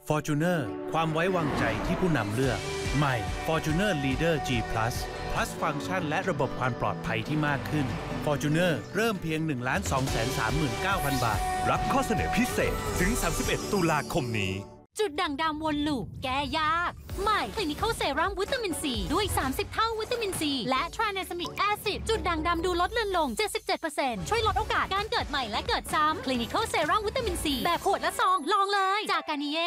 Fortuner ความไว้วางใจที่ผู้นำเลือกใหม่ Fortuner Leader G Plus ฟังก์ชันและระบบความปลอดภัยที่มากขึ้น Fortuner เริ่มเพียง 1,239,000 บาทรับข้อเสนอพิเศษถึง 31 ตุลาคมนี้จุดด่างดำวนลูปแก้ยากใหม่ Clinical Serum วิตามินซีด้วย30 เท่าวิตามินซีและ Tranexamic Acid จุดด่างดำดูลดเลือนลง 77% ช่วยลดโอกาสการเกิดใหม่และเกิดซ้ำ Clinical Serum วิตามินซีแบบขวดและซองลองเลยจากกานิเย่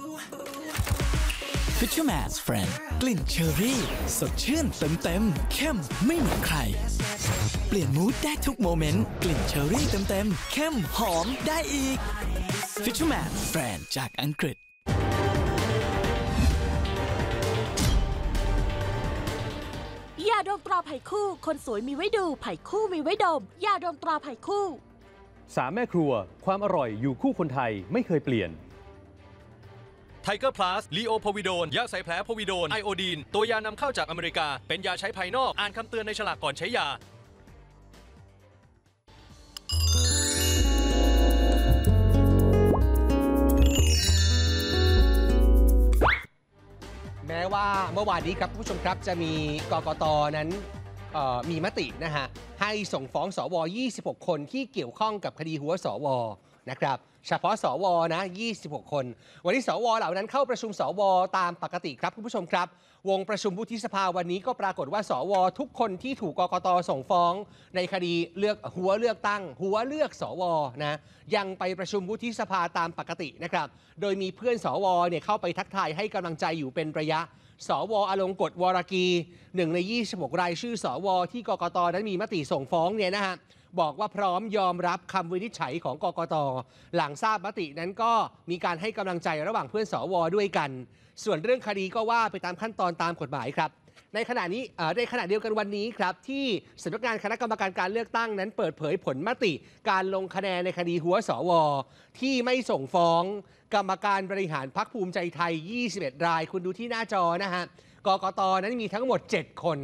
Fisherman's Friend กลิ่นเชอร์รี่สดชื่นเต็มเข้มไม่เหมือนใครเปลี่ยนมูดได้ทุกโมเมนต์กลิ่นเชอร์รี่เต็มเข้มหอมได้อีก Fisherman's Friend จากอังกฤษยาดมตราไผ่คู่คนสวยมีไว้ดูไผ่คู่มีไว้ดมยาดมตราไผ่คู่ 3 แม่ครัวความอร่อยอยู่คู่คนไทยไม่เคยเปลี่ยนไทเกอร์พลัสลีโอโพวิโดนยาใส่แผลโพวิโดนไอโอดีนตัวยานำเข้าจากอเมริกาเป็นยาใช้ภายนอกอ่านคำเตือนในฉลากก่อนใช้ยาแม้ว่าเมื่อวานนี้ครับผู้ชมครับจะมีกกต.นั้นมีมตินะฮะให้ส่งฟ้องสว26 คนที่เกี่ยวข้องกับคดีหัวสวนะครับเฉพาะสวนะ26 คนวันนี้สวเหล่านั้นเข้าประชุมสวตามปกติครับคุณผู้ชมครับวงประชุมวุฒิสภาวันนี้ก็ปรากฏว่าสวทุกคนที่ถูกกกต.ส่งฟ้องในคดีหัวเลือกสวนะยังไปประชุมวุฒิสภาตามปกตินะครับโดยมีเพื่อนสวเนี่ยเข้าไปทักทายให้กำลังใจอยู่เป็นระยะสว.อลงกฎวรกี1 ใน 26 รายชื่อสว.ที่กกต.นั้นมีมติส่งฟ้องเนี่ยนะฮะบอกว่าพร้อมยอมรับคำวินิจฉัยของกกต.หลังทราบมตินั้นก็มีการให้กำลังใจระหว่างเพื่อนสว.ด้วยกันส่วนเรื่องคดีก็ว่าไปตามขั้นตอนตามกฎหมายครับในขณะเดียวกันวันนี้ครับที่สำนักงานคณะกรรมการการเลือกตั้งนั้นเปิดเผยผลมติการลงคะแนนในคดีหัวสว.ที่ไม่ส่งฟ้องกรรมการบริหารพรรคภูมิใจไทย21 รายคุณดูที่หน้าจอนะฮะกกต.นั้นมีทั้งหมด7 คน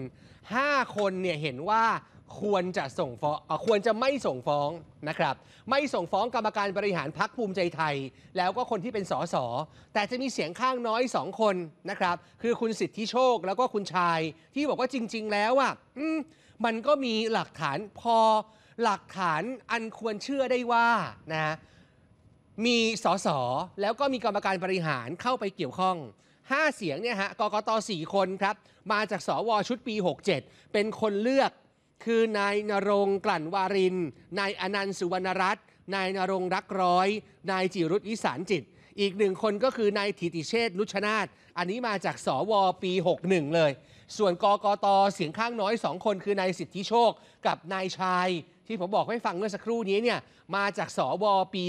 5 คนเนี่ยเห็นว่าควรจะไม่ส่งฟ้องนะครับไม่ส่งฟ้องกรรมการบริหารพรรคภูมิใจไทยแล้วก็คนที่เป็นสสแต่จะมีเสียงข้างน้อย2 คนนะครับคือคุณสิทธิโชคแล้วก็คุณชายที่บอกว่าจริงๆแล้วมันก็มีหลักฐานหลักฐานอันควรเชื่อได้ว่านะมีสสแล้วก็มีกรรมการบริหารเข้าไปเกี่ยวข้อง5 เสียงเนี่ยฮะกกต. 4 คนครับมาจากสวชุดปี67เป็นคนเลือกคือนายณรงค์กลั่นวารินนายอนันต์สุวรรณรัตน์นายณรงค์รักร้อยนายจิรุตวิสารจิตอีก1 คนก็คือนายถิติเชษฐ์นุชนาธอันนี้มาจากสวปี61เลยส่วนกกต.เสียงข้างน้อย2 คนคือนายสิทธิโชคกับนายชายที่ผมบอกให้ฟังเมื่อสักครู่นี้เนี่ยมาจากสวปี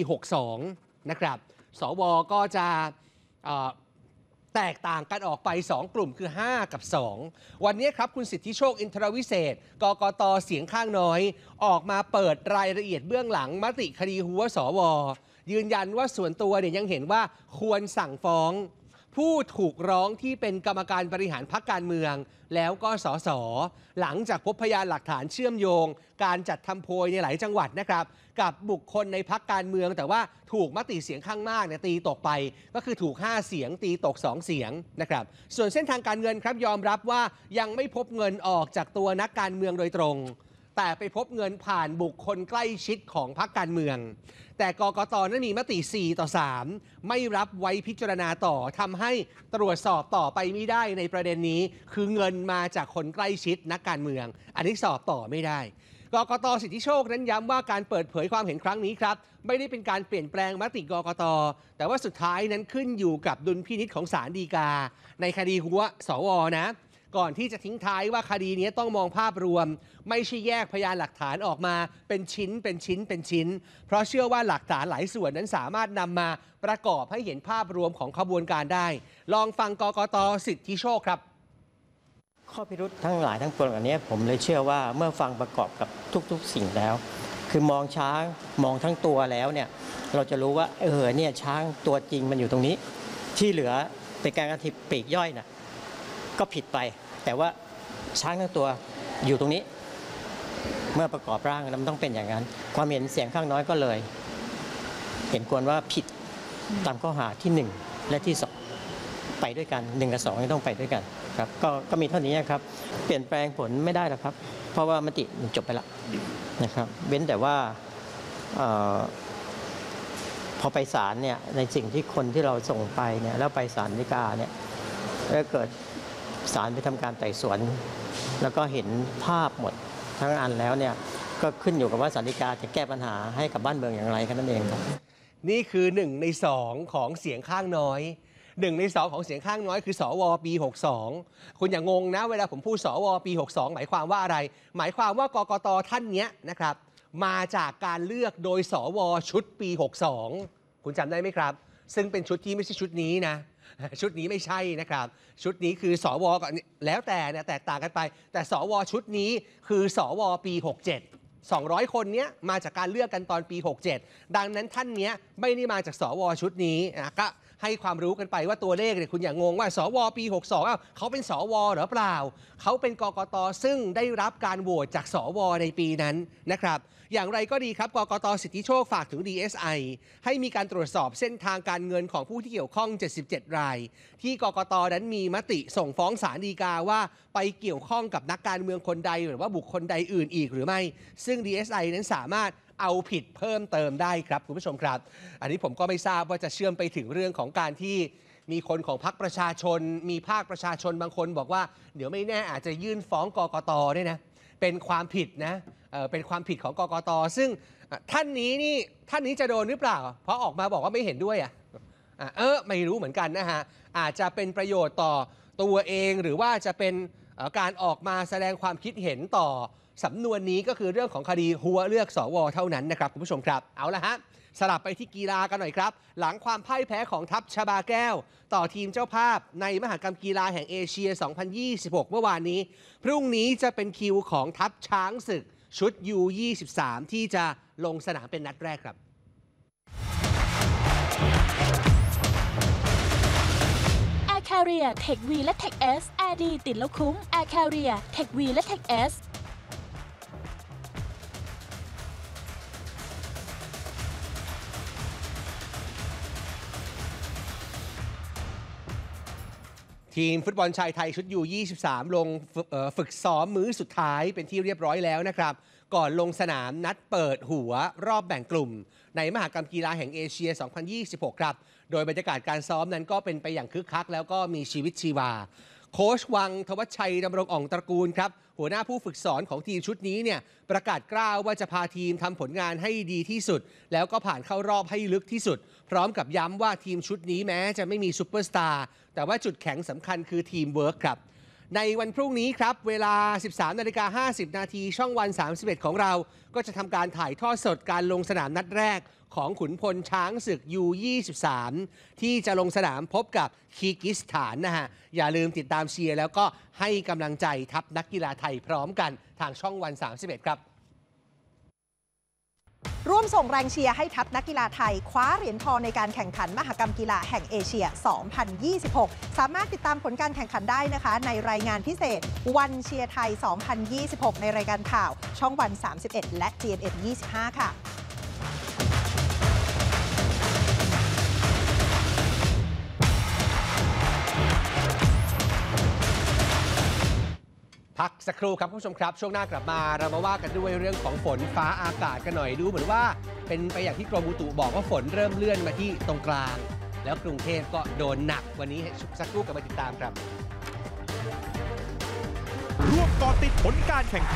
62นะครับสวก็จะแตกต่างกันออกไป2 กลุ่มคือ5 กับ 2วันนี้ครับคุณสิทธิโชคอินทรวิเศษกกต.เสียงข้างน้อยออกมาเปิดรายละเอียดเบื้องหลังมติคดีหัวสวยืนยันว่าส่วนตัวเนี่ยยังเห็นว่าควรสั่งฟ้องผู้ถูกร้องที่เป็นกรรมการบริหารพรรคการเมืองแล้วก็สสหลังจากพบพยานหลักฐานเชื่อมโยงการจัดทำโพยในหลายจังหวัดนะครับกับบุคคลในพรรคการเมืองแต่ว่าถูกมติเสียงข้างมากเนี่ยตีตกไปก็คือถูก5 เสียงตีตก2 เสียงนะครับส่วนเส้นทางการเงินครับยอมรับว่ายังไม่พบเงินออกจากตัวนักการเมืองโดยตรงแต่ไปพบเงินผ่านบุคคลใกล้ชิดของพรรคการเมืองแต่กกต.นั้นมีมติ4-3ไม่รับไว้พิจารณาต่อทำให้ตรวจสอบต่อไปไม่ได้ในประเด็นนี้คือเงินมาจากคนใกล้ชิดนักการเมืองอันนี้สอบต่อไม่ได้กกต.สิทธิโชคนั้นย้ำว่าการเปิดเผยความเห็นครั้งนี้ครับไม่ได้เป็นการเปลี่ยนแปลงมติกกต.แต่ว่าสุดท้ายนั้นขึ้นอยู่กับดุลพินิจของศาลฎีกาในคดีหัวสวนะก่อนที่จะทิ้งท้ายว่าคดีนี้ต้องมองภาพรวมไม่ใช่แยกพยานหลักฐานออกมาเป็นชิ้นเพราะเชื่อว่าหลักฐานหลายส่วนนั้นสามารถนำมาประกอบให้เห็นภาพรวมของขบวนการได้ลองฟังกกต.สิทธิโชคครับข้อพิรุธทั้งหลายทั้งปวงอันนี้ผมเลยเชื่อว่าเมื่อฟังประกอบกับทุกๆสิ่งแล้วคือมองช้างมองทั้งตัวแล้วเนี่ยเราจะรู้ว่าเนี่ยช้างตัวจริงมันอยู่ตรงนี้ที่เหลือเป็นการกระทำปลีกย่อยน่ะก็ผิดไปแต่ว่าช้างทั้งตัวอยู่ตรงนี้เมื่อประกอบร่างมันต้องเป็นอย่างนั้นความเห็นเสียงข้างน้อยก็เลยเห็นควรว่าผิดตามข้อหาที่และที่2ไปด้วยกัน1กับ2ต้องไปด้วยกันครับก็มีเท่านี้ครับเปลี่ยนแปลงผลไม่ได้หรอกครับเพราะว่ามติมันจบไปแล้วนะครับเว้นแต่ว่าพอไปศาลเนี่ยในสิ่งที่คนที่เราส่งไปเนี่ยแล้วไปศาลฎีกาเนี่ยแล้วเกิดศาลไปทำการไต่สวนแล้วก็เห็นภาพหมดทั้งอันแล้วเนี่ยก็ขึ้นอยู่กับว่าศาลฎีกาจะแก้ปัญหาให้กับบ้านเมืองอย่างไรแค่นั้นเองครับนี่คือ1 ใน 2ของเสียงข้างน้อย1 ใน 2ของเสียงข้างน้อยคือสวปี62คุณอย่างงงนะเวลาผมพูดสวปี62หมายความว่าอะไรหมายความว่ากกต.ท่านนี้นะครับมาจากการเลือกโดยสวชุดปี62คุณจำได้ไหมครับซึ่งเป็นชุดที่ไม่ใช่ชุดนี้นะชุดนี้ไม่ใช่นะครับชุดนี้คือสวก็แล้วแต่เนี่ยแตกต่างกันไปแต่สวชุดนี้คือสวปี67 200 คนนี้มาจากการเลือกกันตอนปี67ดังนั้นท่านนี้ไม่ได้มาจากสวชุดนี้ก็ให้ความรู้กันไปว่าตัวเลขเนี่ยคุณอย่างงงว่าสวปี62เขาเป็นสวหรือเปล่าเขาเป็นกกต.ซึ่งได้รับการโหวตจากสวในปีนั้นนะครับอย่างไรก็ดีครับกกต.สิทธิโชคฝากถึง DSI ให้มีการตรวจสอบเส้นทางการเงินของผู้ที่เกี่ยวข้อง77รายที่กกต.นั้นมีมติส่งฟ้องศาลฎีกาว่าไปเกี่ยวข้องกับนักการเมืองคนใดหรือว่าบุคคลใดอื่นอีกหรือไม่ซึ่ง DSI นั้นสามารถเอาผิดเพิ่มเติมได้ครับคุณผู้ชมครับอันนี้ผมก็ไม่ทราบว่าจะเชื่อมไปถึงเรื่องของการที่มีคนของพรรคประชาชนมีภาคประชาชนบางคนบอกว่าเดี๋ยวไม่แน่อาจจะยื่นฟ้องกกต.ด้วยนะเป็นความผิดนะเป็นความผิดของกกต.ซึ่งท่านนี้จะโดนหรือเปล่าเพราะออกมาบอกว่าไม่เห็นด้วยไม่รู้เหมือนกันนะฮะอาจจะเป็นประโยชน์ต่อตัวเองหรือว่าจะเป็นการออกมาแสดงความคิดเห็นต่อสำนวนนี้ก็คือเรื่องของคดีหัวเลือกสวเท่านั้นนะครับคุณผู้ชมครับเอาละฮะสลับไปที่กีฬากันหน่อยครับหลังความพ่ายแพ้ของทัพชบาแก้วต่อทีมเจ้าภาพในมหกรรมกีฬาแห่งเอเชีย 2026 เมื่อวานนี้พรุ่งนี้จะเป็นคิวของทัพช้างศึกชุด U23 ที่จะลงสนามเป็นนัดแรกครับ Air Carrier Tech V และ Tech S Air ดีติดแล้วคุ้ม Air Carrier Tech V และ Tech S ทีมฟุตบอลชายไทยชุดU23ลงฝึกซ้อมมื้อสุดท้ายเป็นที่เรียบร้อยแล้วนะครับก่อนลงสนามนัดเปิดหัวรอบแบ่งกลุ่มในมหกรรมกีฬาแห่งเอเชีย 2026 ครับโดยบรรยากาศการซ้อมนั้นก็เป็นไปอย่างคึกคักแล้วก็มีชีวิตชีวาโค้ชวังธวัชชัยดำรงอ่องตระกูลครับหัวหน้าผู้ฝึกสอนของทีมชุดนี้เนี่ยประกาศกล้าวว่าจะพาทีมทำผลงานให้ดีที่สุดแล้วก็ผ่านเข้ารอบให้ลึกที่สุดพร้อมกับย้ำว่าทีมชุดนี้แม้จะไม่มีซุปเปอร์สตาร์แต่ว่าจุดแข็งสำคัญคือทีมเวิร์คครับในวันพรุ่งนี้ครับเวลา 13:50 น.ช่องวัน 31 ของเราก็จะทำการถ่ายทอดสดการลงสนามนัดแรกของขุนพลช้างศึก U23 ที่จะลงสนามพบกับคีร์กิสถานนะฮะอย่าลืมติดตามเชียร์แล้วก็ให้กำลังใจทัพนักกีฬาไทยพร้อมกันทางช่องวัน 31 ครับร่วมส่งแรงเชียร์ให้ทัพนักกีฬาไทยคว้าเหรียญทองในการแข่งขันมหกรรมกีฬาแห่งเอเชีย 2026 สามารถติดตามผลการแข่งขันได้นะคะในรายงานพิเศษวันเชียร์ไทย 2026 ในรายการข่าวช่องวัน 31 และ GMM 25 ค่ะพักสักครู่ครับผู้ชมครับช่วงหน้ากลับมาเรามาว่ากันด้วยเรื่องของฝนฟ้าอากาศกันหน่อยดูเหมือนว่าเป็นไปอย่างที่กรมอุตุบอกว่าฝนเริ่มเลื่อนมาที่ตรงกลางแล้วกรุงเทพก็โดนหนักวันนี้สักครู่กลับมาติดตามครับร่วมเกาะติดผลการแข่งขัน